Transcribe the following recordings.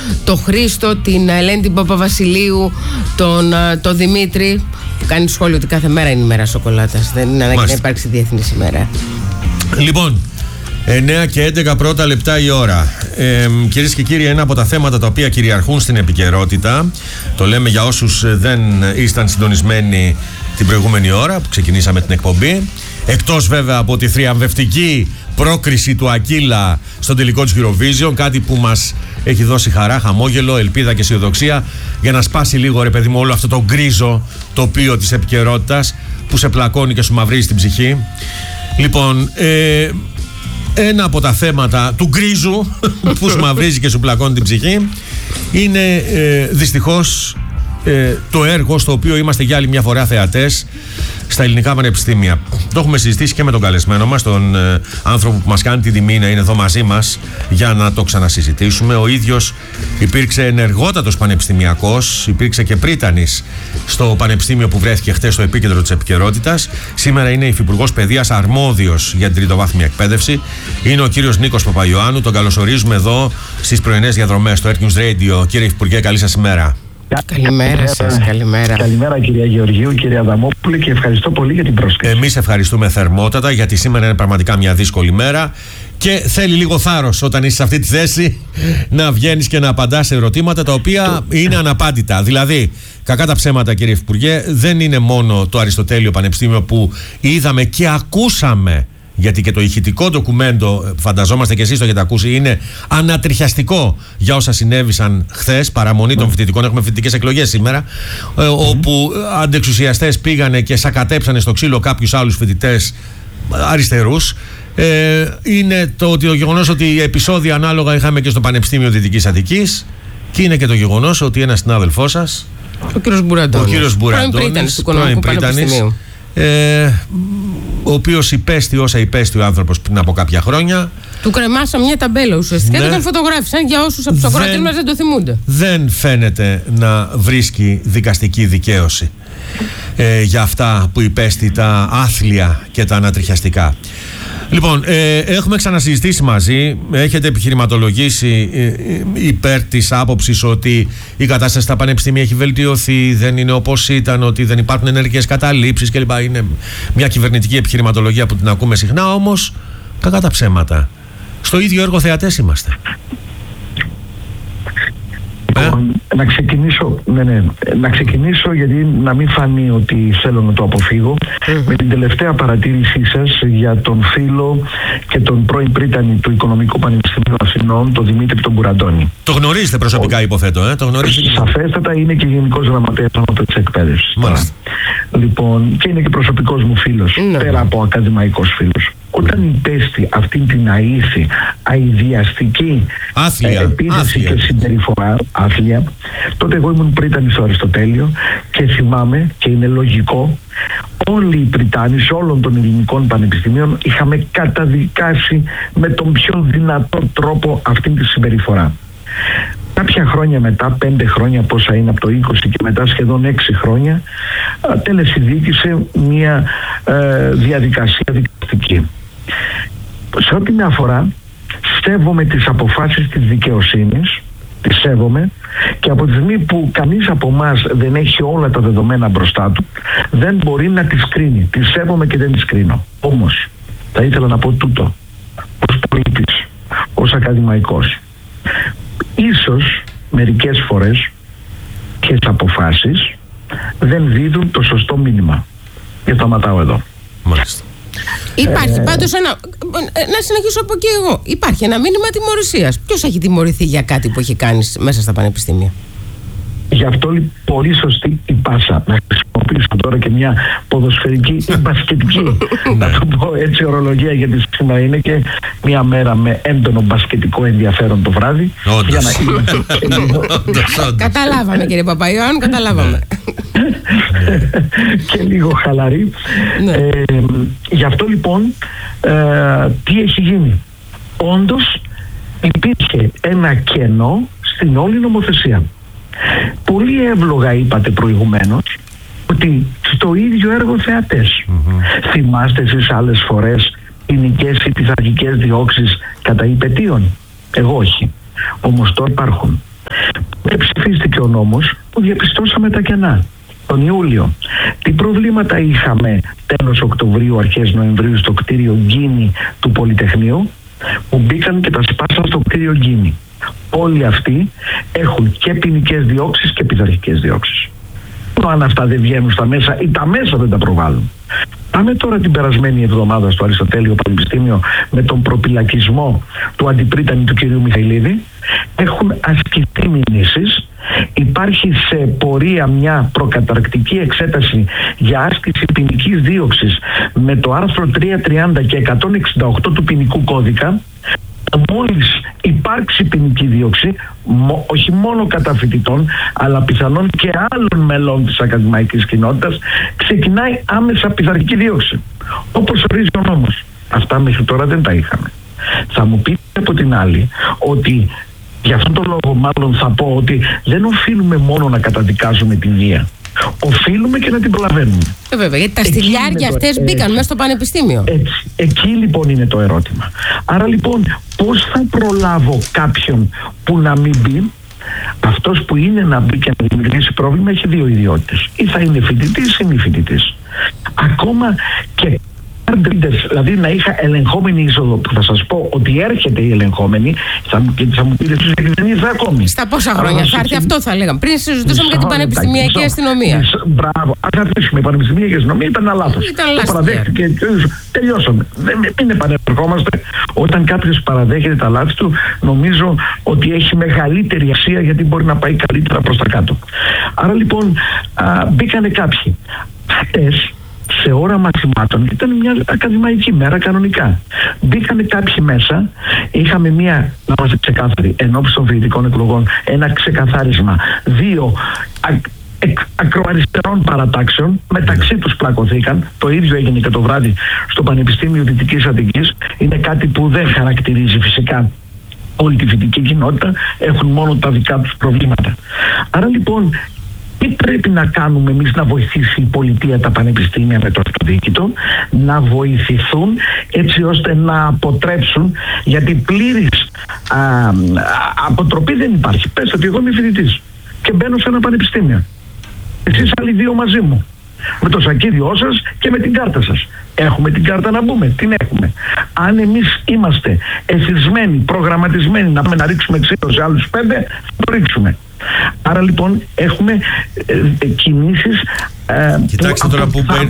τον Χρήστο, την Ελένη την Παπαβασιλείου, τον Δημήτρη. Κάνει σχόλιο ότι κάθε μέρα είναι η μέρα σοκολάτας. Δεν είναι ανάγκη να υπάρξει διεθνής ημέρα. Λοιπόν, 9 και 11 πρώτα λεπτά η ώρα. Κυρίες και κύριοι, ένα από τα θέματα τα οποία κυριαρχούν στην επικαιρότητα, το λέμε για όσους δεν ήσταν συντονισμένοι την προηγούμενη ώρα που ξεκινήσαμε την εκπομπή, εκτός βέβαια από τη θριαμβευτική πρόκριση του Ακύλα στον τελικό της Eurovision, κάτι που μας έχει δώσει χαρά, χαμόγελο, ελπίδα και αισιοδοξία για να σπάσει λίγο, ρε παιδί μου, όλο αυτό το γκρίζο τοπίο της επικαιρότητας που σε πλακώνει και σου μαυρίζει την ψυχή. Λοιπόν, ένα από τα θέματα του γκρίζου που σου μαυρίζει και σου πλακώνει την ψυχή είναι δυστυχώς το έργο στο οποίο είμαστε για άλλη μια φορά θεατές στα ελληνικά πανεπιστήμια. Το έχουμε συζητήσει και με τον καλεσμένο μας, τον άνθρωπο που μας κάνει την τιμή να είναι εδώ μαζί μας για να το ξανασυζητήσουμε. Ο ίδιος υπήρξε ενεργότατος πανεπιστημιακός, υπήρξε και πρίτανης στο πανεπιστήμιο που βρέθηκε χτες στο επίκεντρο της επικαιρότητας. Σήμερα είναι υφυπουργός παιδείας, αρμόδιος για την τριτοβάθμια εκπαίδευση. Είναι ο κύριος Νίκος Παπαϊωάννου. Τον καλωσορίζουμε εδώ στις πρωινές διαδρομές στο Earth News Radio. Κύριε Υφυπουργέ, καλή σας ημέρα. Καλημέρα σας, καλημέρα. Καλημέρα κυρία Γεωργίου, κυρία Αδαμόπουλη, και ευχαριστώ πολύ για την πρόσκληση. Εμείς ευχαριστούμε θερμότατα, γιατί σήμερα είναι πραγματικά μια δύσκολη μέρα και θέλει λίγο θάρρος όταν είσαι σε αυτή τη θέση να βγαίνεις και να απαντάς σε ερωτήματα τα οποία είναι αναπάντητα. Δηλαδή, κακά τα ψέματα, κύριε Υφυπουργέ, δεν είναι μόνο το Αριστοτέλειο Πανεπιστήμιο που είδαμε και ακούσαμε, γιατί και το ηχητικό ντοκουμέντο, φανταζόμαστε και εσείς το έχετε ακούσει, είναι ανατριχιαστικό για όσα συνέβησαν χθες, παραμονή των φοιτητικών. Έχουμε φοιτητικές εκλογές σήμερα, όπου αντεξουσιαστές πήγανε και σακατέψανε στο ξύλο κάποιους άλλους φοιτητές αριστερούς. Είναι το γεγονός ότι επεισόδια ανάλογα είχαμε και στο Πανεπιστήμιο Δυτικής Αττικής, και είναι και το γεγονός ότι ένας συνάδελφός σας, ο κύριος Μπουραντώνης, πρώην πρίτανης του Οικονομικού Πανεπιστημίου, ο οποίος υπέστη όσα υπέστη ο άνθρωπος πριν από κάποια χρόνια. Του κρεμάσαν μια ταμπέλα ουσιαστικά, και τον φωτογράφησαν, για όσους από τους ακροατές μας δεν το θυμούνται. Δεν φαίνεται να βρίσκει δικαστική δικαίωση για αυτά που υπέστη, τα άθλια και τα ανατριχιαστικά. Λοιπόν, έχουμε ξανασυζητήσει μαζί, έχετε επιχειρηματολογήσει υπέρ της άποψης ότι η κατάσταση στα πανεπιστήμια έχει βελτιωθεί, δεν είναι όπως ήταν, ότι δεν υπάρχουν ενεργές καταλήψεις κλπ. Είναι μια κυβερνητική επιχειρηματολογία που την ακούμε συχνά, όμως κακά τα ψέματα. Στο ίδιο έργο θεατές είμαστε. Να ξεκινήσω γιατί να μην φανεί ότι θέλω να το αποφύγω, με την τελευταία παρατήρησή σας για τον φίλο και τον πρώην πρίτανη του Οικονομικού Πανεπιστημίου Αθηνών, τον Δημήτρη τον Μπουραντώνη. Το γνωρίζετε προσωπικά, υποθέτω, το γνωρίζετε? Σαφέστατα, είναι και γενικός γραμματέας της εκπαίδευσης. Λοιπόν, και είναι και προσωπικός μου φίλος, πέρα από ακαδημαϊκός φίλος. Όταν υπέστη αυτή την αήθη, αηδιαστική επίδεση και συμπεριφορά, άθλια, τότε εγώ ήμουν πρίτανη στο Αριστοτέλειο και θυμάμαι, και είναι λογικό, όλοι οι πριτάνοι σε όλων των ελληνικών πανεπιστημίων είχαμε καταδικάσει με τον πιο δυνατό τρόπο αυτή τη συμπεριφορά. Κάποια χρόνια μετά, 5 χρόνια πόσα είναι από το 20 και μετά σχεδόν 6 χρόνια, τελεσυδίκησε μια διαδικασία δικαστική. Σε ό,τι με αφορά, σέβομαι τις αποφάσεις της δικαιοσύνης, τις σέβομαι, και από τη στιγμή που κανείς από εμάς δεν έχει όλα τα δεδομένα μπροστά του, δεν μπορεί να τις κρίνει. Τις σέβομαι και δεν τις κρίνω. Όμως, θα ήθελα να πω τούτο, ως πολίτης, ως ακαδημαϊκός. Ίσως μερικές φορές και τις αποφάσεις δεν δίδουν το σωστό μήνυμα. Και σταματάω εδώ. Μάλιστα. Υπάρχει πάντως να συνεχίσω από εκεί εγώ. Υπάρχει ένα μήνυμα τιμωρησίας. Ποιος έχει τιμωρηθεί για κάτι που έχει κάνει μέσα στα πανεπιστήμια? Γι' αυτό πολύ σωστή η πάσα. Να χρησιμοποιήσω τώρα και μια ποδοσφαιρική ή μπασκετική, να το πω έτσι, ορολογία, γιατί σήμερα είναι και μια μέρα με έντονο μπασκετικό ενδιαφέρον το βράδυ. Όντως. Καταλάβαμε, κύριε Παπαϊωάννου, καταλάβαμε. Και λίγο χαλαρή. Γι' αυτό λοιπόν τι έχει γίνει? Όντως υπήρχε ένα κενό στην όλη νομοθεσία. Πολύ εύλογα είπατε προηγουμένως ότι στο ίδιο έργο θεατές. Θυμάστε εσείς άλλες φορές ποινικές ή πειθαρχικές διώξεις κατά υπετίων? Εγώ όχι. Όμως τώρα υπάρχουν. Ψηφίστηκε ο νόμος που διαπιστώσαμε τα κενά. Τον Ιούλιο. Τι προβλήματα είχαμε τέλος Οκτωβρίου, αρχές Νοεμβρίου στο κτίριο Γκίνη του Πολυτεχνείου, που μπήκαν και τα σπάσαν στο κτίριο Γκίνη. Όλοι αυτοί έχουν και ποινικές διώξεις και πειθαρχικές διώξεις. Αν αυτά δεν βγαίνουν στα μέσα ή τα μέσα δεν τα προβάλλουν. Πάμε τώρα την περασμένη εβδομάδα στο Αριστοτέλειο Πανεπιστήμιο με τον προπυλακισμό του αντιπρίτανη του κυρίου Μιχαηλίδη. Έχουν ασκηθεί μηνύσεις. Υπάρχει σε πορεία μια προκαταρκτική εξέταση για άσκηση ποινικής δίωξης με το άρθρο 330 και 168 του ποινικού κώδικα. Μόλις υπάρξει ποινική δίωξη, όχι μόνο κατά φοιτητών, αλλά πιθανόν και άλλων μελών της ακαδημαϊκής κοινότητας, ξεκινάει άμεσα πειθαρχική δίωξη, όπως ορίζει ο νόμος. Αυτά μέχρι τώρα δεν τα είχαμε. Θα μου πείτε από την άλλη ότι για αυτόν τον λόγο μάλλον θα πω ότι δεν οφείλουμε μόνο να καταδικάζουμε τη βία. Οφείλουμε και να την προλαβαίνουμε. Βέβαια, γιατί τα στυλιάρια αυτές μπήκαν μέσα στο πανεπιστήμιο. Εκεί λοιπόν είναι το ερώτημα. Άρα λοιπόν, πώς θα προλάβω κάποιον που να μην μπει? Αυτός που είναι να μπει και να δημιουργήσει πρόβλημα έχει δύο ιδιότητες. Ή θα είναι φοιτητής ή μη φοιτητής. Ακόμα και δηλαδή να είχα ελεγχόμενη είσοδο, που θα σας πω ότι έρχεται η ελεγχόμενη, θα μου πείτε εσείς γιατί δεν ήρθε ακόμη. Στα πόσα χρόνια θα έρθει αυτό, θα λέγαμε. Πριν συζητούσαμε για την πανεπιστημιακή αστυνομία. Μπράβο, αν αφήσουμε η πανεπιστημιακή αστυνομία ήταν λάθος. Το παραδέχτηκε και τελειώσαμε. Μην επανερχόμαστε. Όταν κάποιος παραδέχεται τα λάθη του, νομίζω ότι έχει μεγαλύτερη αξία, γιατί μπορεί να πάει καλύτερα προς τα κάτω. Άρα λοιπόν μπήκανε κάποιοι. Χτες, σε ώρα μαθημάτων, ήταν μια ακαδημαϊκή μέρα κανονικά. Μπήκανε κάποιοι μέσα, είχαμε μια, να είμαστε ξεκάθαροι, ενώπιση των φοιτητικών εκλογών, ένα ξεκαθάρισμα 2 ακροαριστερών παρατάξεων, μεταξύ τους πλακωθήκαν. Το ίδιο έγινε και το βράδυ στο Πανεπιστήμιο Δυτικής Αττικής. Είναι κάτι που δεν χαρακτηρίζει φυσικά όλη τη φοιτητική κοινότητα, έχουν μόνο τα δικά τους προβλήματα. Άρα λοιπόν, τι πρέπει να κάνουμε εμείς? Να βοηθήσει η πολιτεία τα πανεπιστήμια με το αυτοδιοίκητο, να βοηθηθούν έτσι ώστε να αποτρέψουν, γιατί πλήρης αποτροπή δεν υπάρχει. Πες ότι εγώ είμαι φοιτητής και μπαίνω σε ένα πανεπιστήμιο. Εσείς άλλοι δύο μαζί μου, με το σακίδιό σας και με την κάρτα σας. Έχουμε την κάρτα να μπούμε, την έχουμε. Αν εμείς είμαστε εθισμένοι, προγραμματισμένοι να πάμε να ρίξουμε ξύλο σε άλλους 5, θα το ρίξουμε. Άρα λοιπόν έχουμε κινήσεις Κοιτάξτε τώρα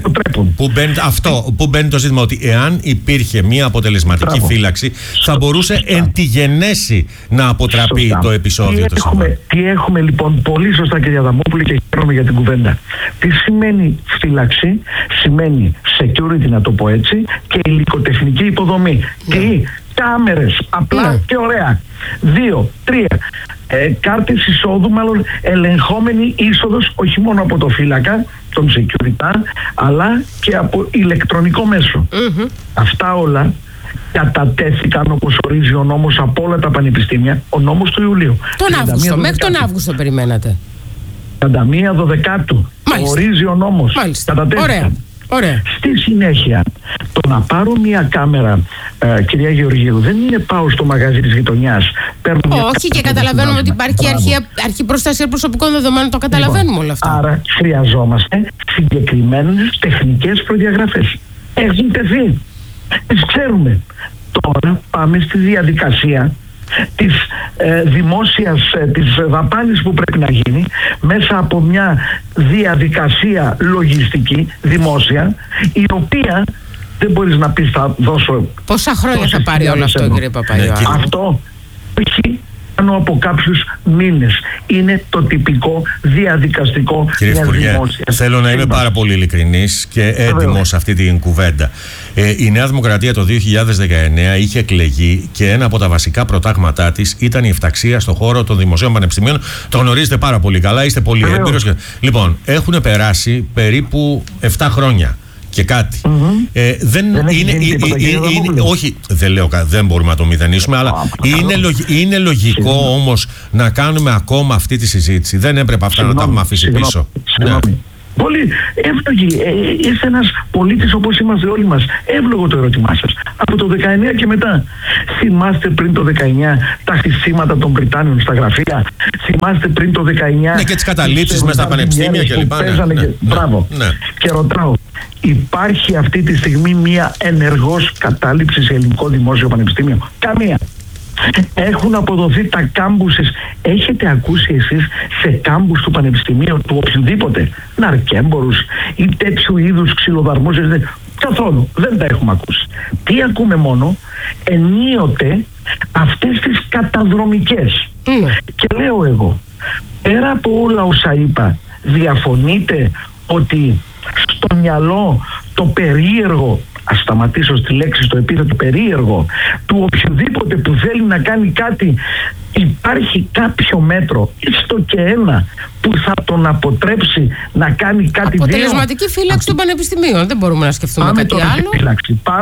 που μπαίνει το ζήτημα, ότι εάν υπήρχε μια αποτελεσματική φύλαξη, θα μπορούσε εν τη γενέση να αποτραπεί το επεισόδιο. Τι έχουμε λοιπόν? Πολύ σωστά, κυρία Αδαμόπουλη, και χαίρομαι για την κουβέντα. Τι σημαίνει φύλαξη? Σημαίνει security, να το πω έτσι, και υλικοτεχνική υποδομή. Τι? Κάμερες, απλά και ωραία. 2, 3 κάρτες εισόδου, μάλλον ελεγχόμενη είσοδος, όχι μόνο από το φύλακα, τον security, αλλά και από ηλεκτρονικό μέσο. Αυτά όλα κατατέθηκαν όπως ορίζει ο νόμος από όλα τα πανεπιστήμια, ο νόμος του Ιουλίου. Τον Αύγουστο, μέχρι τον Αύγουστο περιμένατε. 31 Δεκάτου ορίζει ο νόμος. Κατατέθηκαν. Ωραία. Στη συνέχεια, το να πάρω μια κάμερα, κυρία Γεωργίου, δεν είναι πάω στο μαγαζί της γειτονιάς. Όχι, και καταλαβαίνουμε ότι υπάρχει αρχή προστασία προσωπικών δεδομένων, το καταλαβαίνουμε όλα αυτά. Άρα χρειαζόμαστε συγκεκριμένες τεχνικές προδιαγραφές. Έχουν τεθεί. Τις ξέρουμε. Τώρα πάμε στη διαδικασία της δημόσιας, της δαπάνης που πρέπει να γίνει μέσα από μια διαδικασία λογιστική δημόσια, η οποία δεν μπορείς να πεις θα δώσω. Πόσα χρόνια θα πάρει όλο αυτό, κύριε Παπαϊωάννου? Αυτό όχι πάνω από κάποιους μήνες. Είναι το τυπικό διαδικαστικό. Κύριε Υπουργέ, θέλω να είμαι πάρα πολύ ειλικρινής και έντιμος σε αυτή την κουβέντα. Η Νέα Δημοκρατία το 2019 είχε εκλεγεί και ένα από τα βασικά προτάγματά της ήταν η εφταξία στον χώρο των δημοσίων πανεπιστημίων. Το γνωρίζετε πάρα πολύ καλά, είστε πολύ έμπειρος. Λοιπόν, έχουν περάσει περίπου 7 χρόνια και κάτι. Όχι, δεν λέω, δεν μπορούμε να το μηδενίσουμε, αλλά είναι λογικό όμως να κάνουμε ακόμα αυτή τη συζήτηση? Δεν έπρεπε αυτά να τα έχουμε αφήσει πίσω? Πολύ εύλογη. Είστε ένας πολίτης όπως είμαστε όλοι μας. Εύλογο το ερώτημά σας. Από το 19 και μετά. Θυμάστε πριν το 19 τα χτισήματα των Βρυτάνιων στα γραφεία? Θυμάστε πριν το 19... Ναι, και τις καταλήψεις μέσα στα πανεπιστήμια κλπ. Μπράβο. Ναι. Και ρωτάω, υπάρχει αυτή τη στιγμή μια ενεργός κατάληψη σε ελληνικό δημόσιο πανεπιστήμιο? Καμία. Έχουν αποδοθεί τα κάμπουσες. Έχετε ακούσει εσείς σε κάμπους του πανεπιστημίου του οποιοδήποτε ναρκέμπορους ή τέτοιου είδους ξυλοδαρμούς? Καθόλου. Δεν τα έχουμε ακούσει. Τι ακούμε μόνο? Ενίοτε αυτές τις καταδρομικές. Και λέω εγώ, πέρα από όλα όσα είπα, διαφωνείτε ότι στο μυαλό το περίεργο, ας σταματήσω στη λέξη, στο επίθετο περίεργο, του οποιοδήποτε που θέλει να κάνει κάτι, υπάρχει κάποιο μέτρο, έστω και ένα, που θα τον αποτρέψει να κάνει κάτι? Αποτελεσματική φύλαξη των πανεπιστημίων. Δεν μπορούμε να σκεφτούμε κάτι άλλο.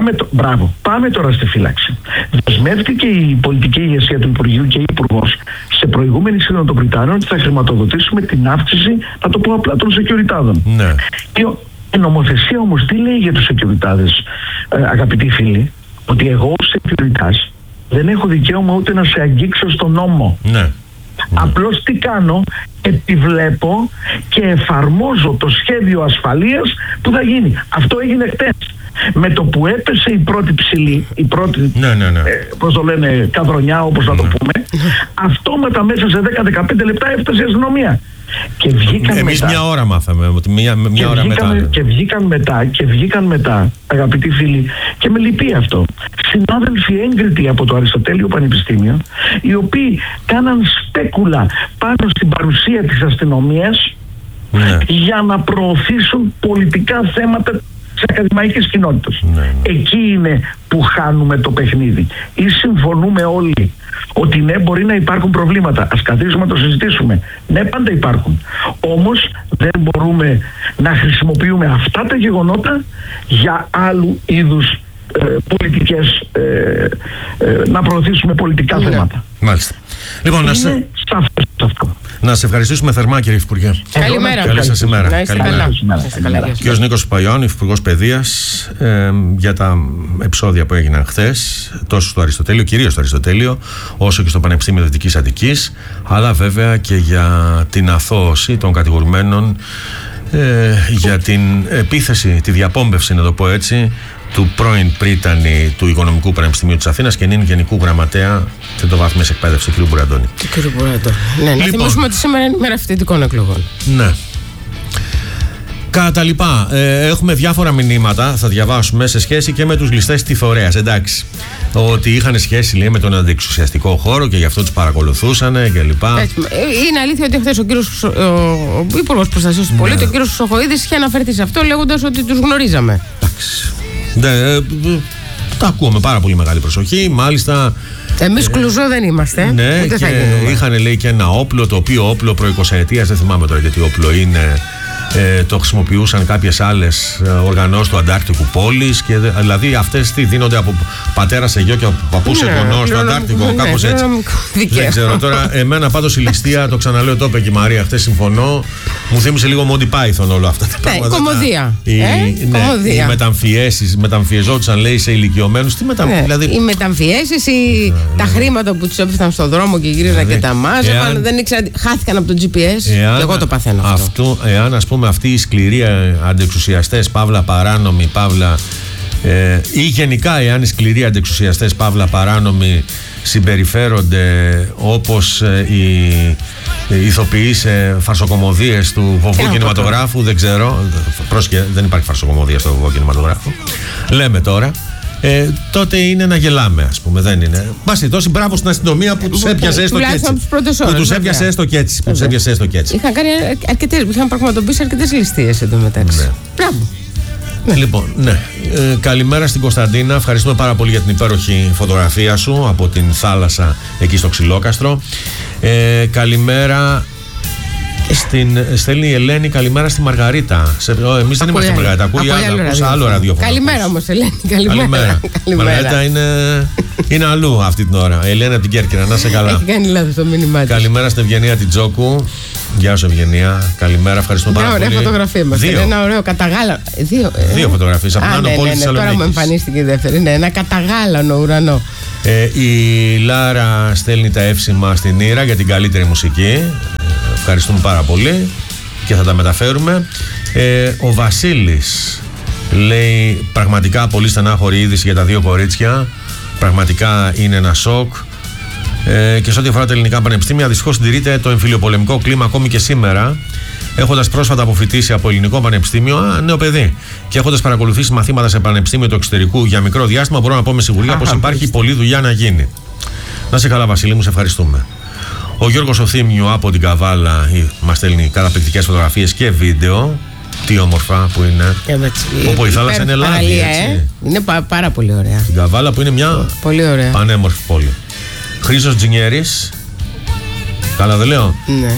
Πάμε τώρα στη φύλαξη. Δεσμεύτηκε η πολιτική ηγεσία του Υπουργείου και η Υπουργός σε προηγούμενη σύνοδο των Βρυτάνων ότι θα χρηματοδοτήσουμε την αύξηση, να το πω απλά, των σεκιουριτάδων. Ναι. Η νομοθεσία όμως τι λέει για τους σεκιουριτάδες, αγαπητοί φίλοι? Ότι εγώ ως σεκιουριτάς δεν έχω δικαίωμα ούτε να σε αγγίξω στον νόμο. Ναι. Απλώς τι κάνω? Επιβλέπω και εφαρμόζω το σχέδιο ασφαλείας που θα γίνει. Αυτό έγινε χτες. Με το που έπεσε η πρώτη ψηλή, η πρώτη, πώς το λένε, καδρονιά, όπως να το πούμε, αυτόματα μέσα σε 10-15 λεπτά έφτασε η αστυνομία. Και βγήκαν εμείς μετά, μια ώρα μάθαμε, ότι μια ώρα μετά. Και βγήκαν μετά, αγαπητοί φίλοι, και με λυπεί αυτό, συνάδελφοι έγκριτοι από το Αριστοτέλειο Πανεπιστήμιο, οι οποίοι κάναν σπέκουλα πάνω στην παρουσία της αστυνομίας, για να προωθήσουν πολιτικά θέματα της ακαδημαϊκής κοινότητας. Εκεί είναι που χάνουμε το παιχνίδι. Ή συμφωνούμε όλοι ότι ναι, μπορεί να υπάρχουν προβλήματα, ας καθίσουμε να το συζητήσουμε. Ναι, πάντα υπάρχουν. Όμως δεν μπορούμε να χρησιμοποιούμε αυτά τα γεγονότα για άλλου είδους πολιτικές, να προωθήσουμε πολιτικά θέματα. Μάλιστα. Λοιπόν, να σε ευχαριστήσουμε θερμά, κύριε Υπουργέ. Καλημέρα. Καλή σας ημέρα. Και ο Νίκος Παϊών, Υπουργός Παιδείας, για τα επεισόδια που έγιναν χθες, τόσο στο Αριστοτέλειο, κυρίως στο Αριστοτέλειο, όσο και στο Πανεπιστήμιο Δυτικής Αττικής, αλλά βέβαια και για την αθώωση των κατηγορουμένων, για την επίθεση, τη διαπόμπευση, να το πω έτσι, του πρώην πρίτανη του Οικονομικού Πανεπιστημίου της Αθήνας και νυν Γενικού Γραμματέα Τριτοβάθμιας Εκπαίδευσης, κ. Μπουραντώνη. Ναι, να θυμίσουμε ότι σήμερα είναι η μέρα φοιτητικών εκλογών. Ναι. Κατά τα λοιπά, έχουμε διάφορα μηνύματα, θα διαβάσουμε, σε σχέση και με τους ληστές της φορέας. Εντάξει. Ότι είχαν σχέση, λέει, με τον αντιεξουσιαστικό χώρο και γι' αυτό τους παρακολουθούσαν κλπ. Είναι αλήθεια ότι χθες ο Υπουργός Προστασίας του Πολίτη, ο κ. Σοχοίδης, είχε αναφερθεί σε αυτό λέγοντας ότι τους γνωρίζαμε. Εντάξει. Τα ακούω με πάρα πολύ μεγάλη προσοχή. Μάλιστα. Εμείς κλουζό δεν είμαστε. Ναι, και είχαν, λέει, και ένα όπλο, το οποίο όπλο προ-20ετίας, δεν θυμάμαι τώρα γιατί όπλο είναι. Το χρησιμοποιούσαν κάποιες άλλες οργανώσεις του Αντάρτικου πόλης, και δηλαδή αυτές τι δίνονται από πατέρα σε γιο και από παππού σε γονό στο Αντάρτικο, κάπως έτσι. Δεν ξέρω τώρα. Εμένα πάντως η ληστεία, το ξαναλέω, το είπε και η Μαρία χθες, συμφωνώ. Μου θύμισε λίγο Monty Python όλα αυτά τα πράγματα. Κομμωδία. Οι μεταμφιέσεις, μεταμφιεζόντουσαν, λέει, σε ηλικιωμένους. Δηλαδή... Οι μεταμφιέσεις, τα χρήματα που τους έπεφταν στον δρόμο και γύριζαν και τα μάζευαν, δεν ήξερα, χάθηκαν από το GPS. Εγώ το παθαίνω αυτό. Εάν, ας πούμε, αυτοί οι σκληροί αντεξουσιαστές, παύλα παράνομοι, παύλα ή γενικά εάν οι σκληροί αντεξουσιαστές, παύλα παράνομοι, συμπεριφέρονται όπως οι ηθοποιοί σε φαρσοκομωδίες του βοβού κινηματογράφου, δεν ξέρω, δεν υπάρχει φαρσοκομωδία στο βοβό κινηματογράφο, λέμε τώρα, τότε είναι να γελάμε, ας πούμε, δεν είναι. Μπας τόση μπράβο στην αστυνομία που τους έπιασε έστω και έτσι. Που τους έπιασε έστω και έτσι. Είχαν πραγματοποιήσει αρκετές ληστείες εντωμεταξύ. Μπράβο. Λοιπόν, καλημέρα στην Κωνσταντίνα. Ευχαριστούμε πάρα πολύ για την υπέροχη φωτογραφία σου από την θάλασσα εκεί στο Ξυλόκαστρο. Καλημέρα. Στέλνει η Ελένη, καλημέρα στη Μαργαρίτα. Εμείς δεν είμαστε στη Μαργαρίτα. Ακούει άλλο ραδιόφωνο. Καλημέρα όμως, Ελένη. Καλημέρα. Η Μαργαρίτα είναι αλλού αυτή την ώρα. Ελένη από την Κέρκυρα, να σε καλά. Έχει κάνει λάθος το μήνυμά της. Καλημέρα στην Ευγενία Τιτζόκου. Γεια σου, Ευγενία. Καλημέρα, ευχαριστούμε πάρα πολύ. Μια ωραία φωτογραφία μας. Ένα ωραίο καταγάλα. Δύο φωτογραφίες. Από πάνω πόλη της Θεσσαλονίκης. Τώρα μου εμφανίστηκε η δεύτερη. Ναι, ένα καταγάλανο ουρανό. Η Λάρα στέλνει τα εύσημα στην Ήρα για την καλύτερη μουσική. Ευχαριστούμε πάρα πολύ και θα τα μεταφέρουμε. Ο Βασίλης λέει πραγματικά πολύ στενάχωρη είδηση για τα δύο κορίτσια. Πραγματικά είναι ένα σοκ. Και σε ό,τι αφορά τα ελληνικά πανεπιστήμια, δυστυχώς συντηρείται το εμφυλιοπολεμικό κλίμα ακόμη και σήμερα. Έχοντας πρόσφατα αποφοιτήσει από ελληνικό πανεπιστήμιο, νέο παιδί, και έχοντας παρακολουθήσει μαθήματα σε πανεπιστήμιο του εξωτερικού για μικρό διάστημα, μπορώ να πω με σιγουριά πως υπάρχει πολλή δουλειά να γίνει. Να σε καλά, Βασίλη μου, σε ευχαριστούμε. Ο Γιώργος Οθήμιου από την Καβάλα μας στέλνει καταπληκτικές φωτογραφίες και βίντεο. Τι όμορφα που είναι. Όπου η θάλασσα είναι λάδι, έτσι. Είναι πάρα πολύ ωραία. Την Καβάλα που είναι μια πολύ ωραία, πανέμορφη πόλη. Χρήστος Τζινιέρης. Καλά δεν λέω? Ναι.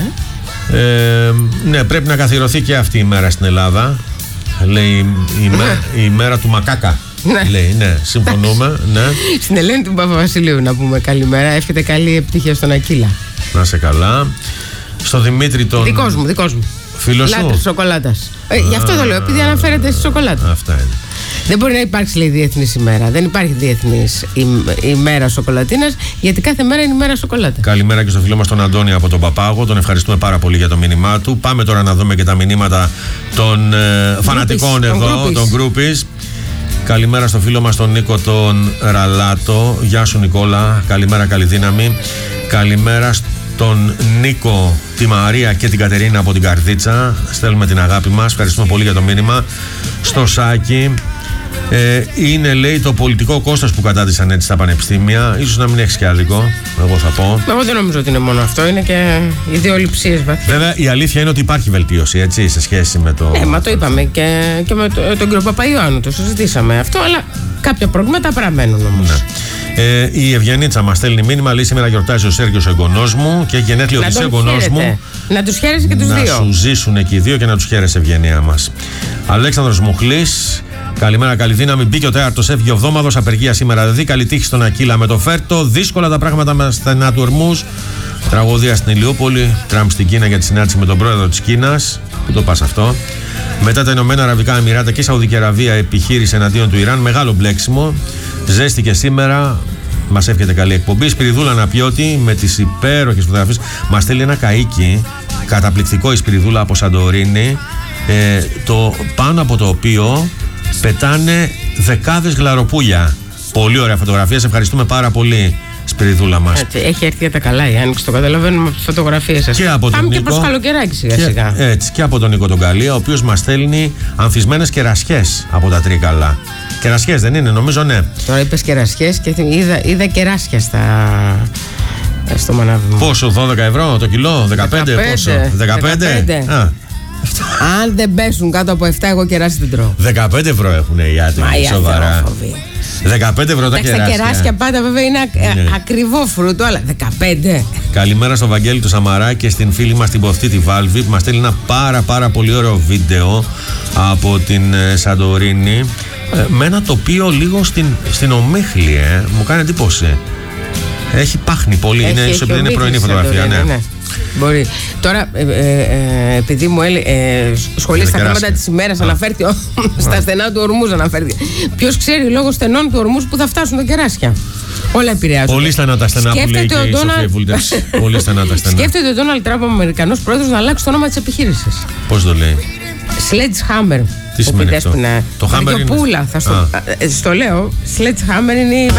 Ναι, πρέπει να καθιερωθεί και αυτή η μέρα στην Ελλάδα. Λέει η μέρα του Μακάκα. Ναι. Λέει, ναι, συμφωνούμε. Ναι. Στην Ελένη του Παπαβασιλείου να πούμε καλημέρα. Εύχεται καλή επιτυχία στον Ακύλα. Να σε καλά. Στο Δημήτρη τον... Δικός μου. Φίλος σου. Λάτρης σοκολάτας. Γι' αυτό το λέω, επειδή αναφέρεται στη σοκολάτα. Αυτά είναι. Δεν μπορεί να υπάρξει, λέει, διεθνής ημέρα. Δεν υπάρχει διεθνής ημέρα σοκολατίνας, γιατί κάθε μέρα είναι ημέρα σοκολάτα. Καλημέρα και στο φίλο μας τον Αντώνη από τον Παπάγο. Τον ευχαριστούμε πάρα πολύ για το μήνυμά του. Πάμε τώρα να δούμε και τα μηνύματα των φανατικών εδώ, των groupies. Καλημέρα στο φίλο μας τον Νίκο τον Ραλάτο. Γεια σου, Νικόλα. Καλημέρα, καλή δύναμη. Καλημέρα τον Νίκο, τη Μαρία και την Κατερίνα από την Καρδίτσα. Στέλνουμε την αγάπη μας. Ευχαριστούμε πολύ για το μήνυμα. Στο Σάκη. Είναι, λέει, το πολιτικό κόστος που κατάτησαν έτσι στα πανεπιστήμια. Ίσως να μην έχεις και άδικο, εγώ θα πω. Εγώ δεν νομίζω ότι είναι μόνο αυτό, είναι και ιδεολειψίες βαθιές. Βέβαια, η αλήθεια είναι ότι υπάρχει βελτίωση, έτσι, σε σχέση με το. Ναι, μα το είπαμε και με τον κύριο Παπαϊωάννου, το συζητήσαμε αυτό, αλλά κάποια προβλήματα παραμένουν όμως. Ναι. Η Ευγενίτσα μας στέλνει μήνυμα, λέει: σήμερα γιορτάζει ο Σέργιος ο εγγονός μου και έχει γενέθλια ο εγγονός μου. Να τους χαίρεσαι και τους δύο. Να σου ζήσουν και οι δύο και να τους χαίρεσαι, Ευγενία μας. Αλέξανδρος Μουχλής. Καλημέρα, καλή δύναμη. Μπήκε ο τέταρτος, έφυγε ο εβδόμαδος. Απεργία σήμερα δηλαδή. Καλή τύχη στον Ακύλα με το Φέρτο. Δύσκολα τα πράγματα με στενά του Ορμούς. Τραγωδία στην Ηλιούπολη. Τραμπ στην Κίνα για τη συνάντηση με τον πρόεδρο της Κίνας. Πού το πας αυτό? Μετά τα Ηνωμένα Αραβικά Εμιράτα και η Σαουδική Αραβία επιχείρηση εναντίον του Ιράν. Μεγάλο μπλέξιμο. Ζέστηκε σήμερα. Μας εύχεται καλή εκπομπή. Σπυριδούλα Ναπιώτη με τις υπέροχες φωτογραφίες. Μας στέλνει ένα καΐκι. Καταπληκτικό η Σπυριδούλα από Σαντορίνη. Το πάνω από το οποίο πετάνε δεκάδες γλαροπούλια. Πολύ ωραία φωτογραφία. Σε ευχαριστούμε πάρα πολύ, Σπυριδούλα μας. Έχει έρθει για τα καλά η Άνοιξη, το καταλαβαίνουμε από τις φωτογραφίες σας. Πάμε και προς καλοκαιράκι σιγά-σιγά. Έτσι, και από τον Νίκο τον Καλία, ο οποίος μας στέλνει ανθισμένες κερασιές από τα Τρίκαλα. Κερασιές δεν είναι, νομίζω, ναι. Τώρα είπες κερασιές και είδα κεράσια στο μανάβι μου. Πόσο, 12 ευρώ το κιλό, 15, πόσο, 15? Αν δεν πέσουν κάτω από 7, εγώ κεράσι δεν τρώω. 15 ευρώ έχουν οι άτιμοι, σοβαρά. 15 ευρώ τα κεράσια. Τα κεράσια πάντα βέβαια είναι ακριβό φρούτο, αλλά 15. Καλημέρα στο Βαγγέλη του Σαμαρά και στην φίλη μας την Ποφτή τη Βάλβη που μας στέλνει ένα πάρα πολύ ωραίο βίντεο από την Σαντορίνη με ένα τοπίο λίγο στην ομίχλη, μου κάνει εντύπωση. Έχει πάχνει πολύ, είναι πρωινή φωτογραφία, ναι. Μπορεί. Τώρα, επειδή μου σχολεί στα θέματα της ημέρας, αναφέρθηκε στα στενά του Ορμούς. Ποιος ξέρει, λόγω στενών του Ορμούς που θα φτάσουν τα κεράσια. Όλα επηρεάζουν. Πολύ στενά τα στενά που λέει και η Σοφία Βούλτεψ. Πολύ στενά τα στενά. Σκέφτεται ο Ντόναλντ Τραμπ, ο Αμερικανός πρόεδρος, να αλλάξει το όνομα της επιχείρησης. Πώς το λέει? Sledgehammer. Τι σημαίνει αυτό? Το Hammer είναι. Θα στο λέω. Sledgehammer είναι η